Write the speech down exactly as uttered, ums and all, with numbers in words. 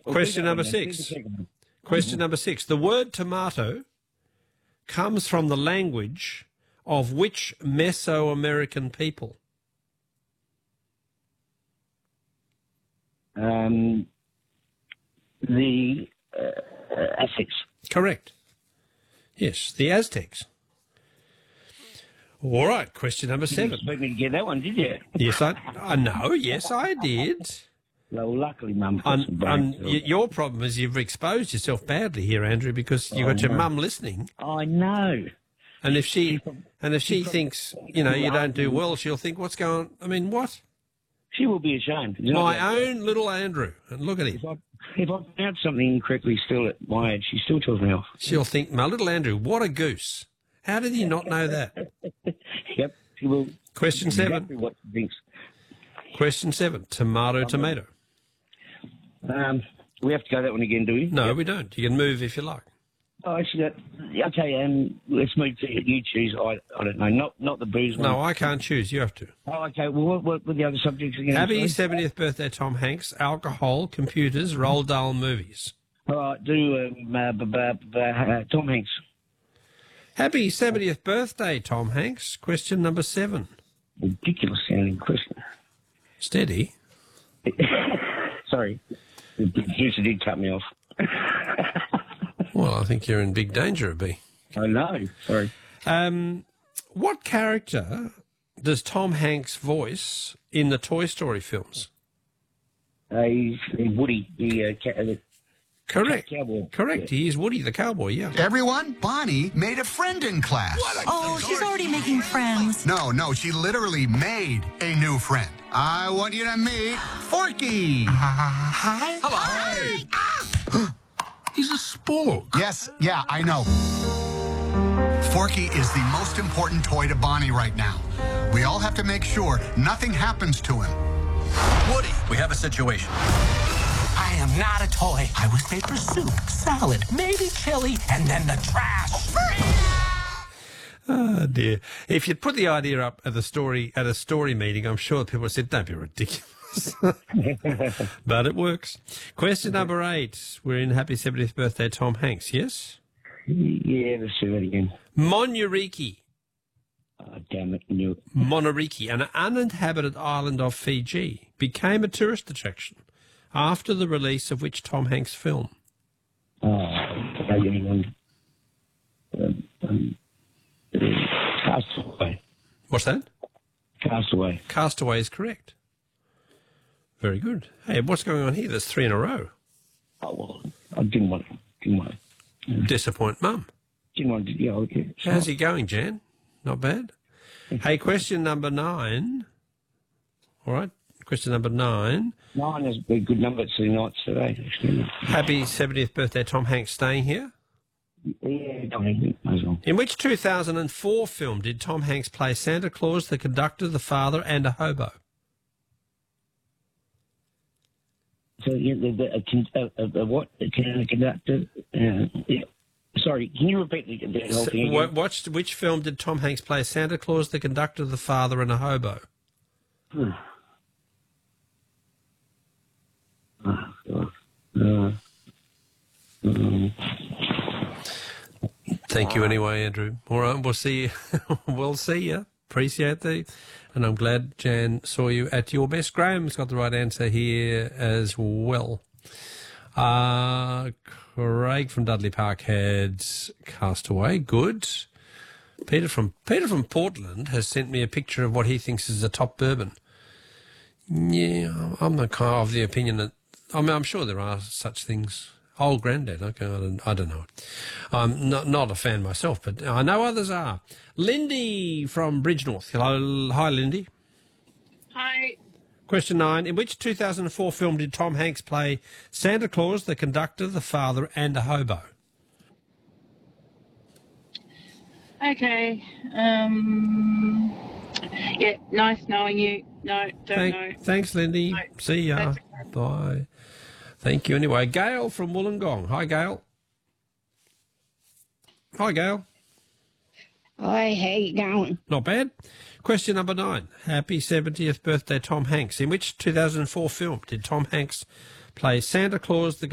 Question number six. Question number six. The word tomato comes from the language of which Mesoamerican people? Um, the uh, uh, Aztecs. Correct. Yes, the Aztecs. All right, question number seven. You didn't expect me to get that one, did you? Yes, I, I know. Yes, I did. Well, luckily, Mum. got some Um, brain um, cells. y- your problem is you've exposed yourself badly here, Andrew, because you've Oh, got your no. mum listening, I know. and if she and if she thinks you know you don't do well, she'll think, "What's going on?" I mean, what? She will be ashamed. You know, My own little Andrew, and look at him. If I, if I pronounce something incorrectly still at my age, she still tells me off. She'll think, "My little Andrew, what a goose! How did he not know that?" Yep, she will. Question seven. Exactly what she thinks. Question seven. Tomato, tomato. Um, we have to go that one again, do we? No, Yep. we don't. You can move if you like. Oh, actually, that, okay, um, let's move to you choose. I, I don't know, not not the booze one. No, I can't choose. You have to. Oh, okay, well, what, what were the other subjects again? Happy sorry? seventieth birthday, Tom Hanks. Alcohol, computers, Roald Dahl movies. All right, do um, uh, b- b- b- uh, Tom Hanks. Happy seventieth birthday, Tom Hanks. Question number seven. Ridiculous sounding question. Steady. Sorry, the producer did cut me off. Well, I think you're in big danger of being. I know, sorry. Um, what character does Tom Hanks voice in the Toy Story films? Uh, he's uh, Woody, the uh, ca- uh, Correct. cowboy. Correct. He is Woody the cowboy, yeah. Everyone, Bonnie made a friend in class. Oh, she's already making friends. No, no, she literally made a new friend. I want you to meet Forky. Hi. Hello. He's a spork. Yes, yeah, I know. Forky is the most important toy to Bonnie right now. We all have to make sure nothing happens to him. Woody, we have a situation. I am not a toy. I was made for soup, salad, maybe chili, and then the trash. Oh dear! If you'd put the idea up at the story at a story meeting, I'm sure people would say, "Don't be ridiculous." But it works. Question number eight. We're in Happy seventieth birthday, Tom Hanks. Yes. Yeah, let's do that again. Monuriki. Oh, damn it, knew it. Monuriki, an uninhabited island of Fiji, became a tourist attraction after the release of which Tom Hanks film? Oh, okay, um, um, um, Castaway. What's that? Castaway. Castaway is correct. Very good. Hey, what's going on here? There's three in a row. Oh, well, I didn't want it. Didn't want it. Disappoint Mum. Didn't want it. Yeah, okay. How's he going, Jan? Not bad. Hey, question number nine. All right, question number nine. Nine is a good number to nights today, actually. Happy seventieth birthday, Tom Hanks, staying here. Yeah, I mean, might as well. In which two thousand four film did Tom Hanks play Santa Claus, the conductor, the father, and a hobo? So, yeah, the, the, a, con- a, a, a what? A con- conductor? Uh, yeah. Sorry, can you repeat the, the whole thing again? Wh- Watch, which film did Tom Hanks play Santa Claus, the conductor, the father, and a hobo? Hmm. Oh, God. Uh, um, Thank you anyway, Andrew. All right, we'll see you. We'll see you. Appreciate the, and I'm glad Jan saw you at your best. Graham's got the right answer here as well. Uh, Craig from Dudley Park had Castaway. Good. Peter from Peter from Portland has sent me a picture of what he thinks is a top bourbon. Yeah, I'm the kind of the opinion that I mean I'm sure there are such things. Old Grandad, okay, I don't, I don't know. I'm not, not a fan myself, but I know others are. Lindy from Bridgenorth. Hello, hi, Lindy. Hi. Question nine. In which two thousand four film did Tom Hanks play Santa Claus, the conductor, the father, and a hobo? Okay. Um. Yeah. Nice knowing you. No, don't Thank, know. Thanks, Lindy. No, See ya. that's okay. Bye. Thank you anyway. Gail from Wollongong. Hi, Gail. Hi, Gail. Hi, how you going? Not bad. Question number nine. Happy seventieth birthday, Tom Hanks. In which two thousand four film did Tom Hanks play Santa Claus, the